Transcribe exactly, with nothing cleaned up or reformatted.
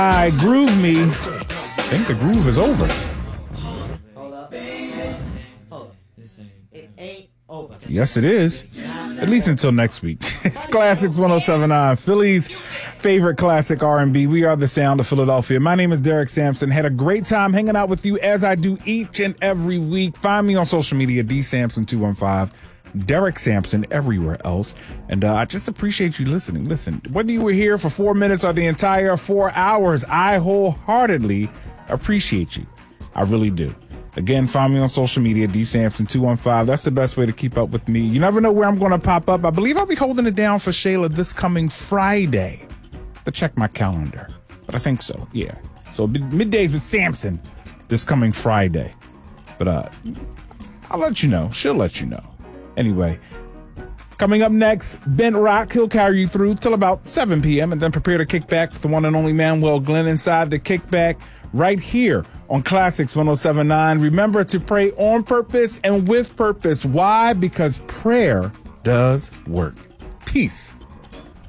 I groove me. I think the groove is over. Hold up. Hold up. It ain't over. Yes, it is. At least until next week. It's Classics one oh seven point nine, Philly's favorite classic R and B. We are the sound of Philadelphia. My name is Derek Sampson. Had a great time hanging out with you as I do each and every week. Find me on social media, D Sampson two one five. Derek Sampson everywhere else. And uh, I just appreciate you listening. Listen, whether you were here for four minutes or the entire four hours, I wholeheartedly appreciate you. I really do. Again, find me on social media, D Sampson two one five. That's the best way to keep up with me. You never know where I'm going to pop up. I believe I'll be holding it down for Shayla this coming Friday. To check my calendar. But I think so, yeah. So middays with Sampson this coming Friday. But uh, I'll let you know. She'll let you know. Anyway, coming up next, Ben Rock. He'll carry you through till about seven p.m. and then prepare to kick back with the one and only Manuel Glenn inside the kickback right here on Classics one oh seven point nine. Remember to pray on purpose and with purpose. Why? Because prayer does work. Peace.